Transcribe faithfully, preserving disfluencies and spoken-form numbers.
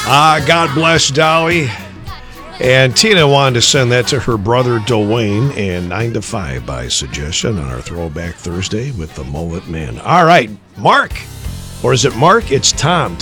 Ah, God bless Dolly. And Tina wanted to send that to her brother Dwayne, and nine to five by suggestion on our Throwback Thursday with the Mullet Man. All right, Mark. Or is it Mark? It's Tom.